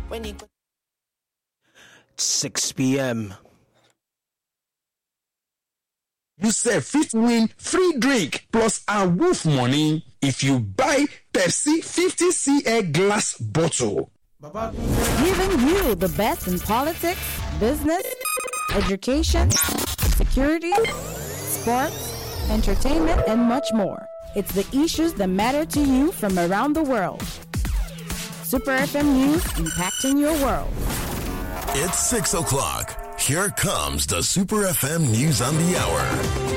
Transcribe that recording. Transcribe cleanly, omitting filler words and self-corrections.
6 p.m. You say fit win free drink plus a wolf money if you buy Pepsi 50cl glass bottle. Giving you the best in politics, business, education, security, sports, entertainment, and much more. It's the issues that matter to you from around the world. Super FM News, impacting your world. It's 6 o'clock. Here comes the Super FM News on the Hour.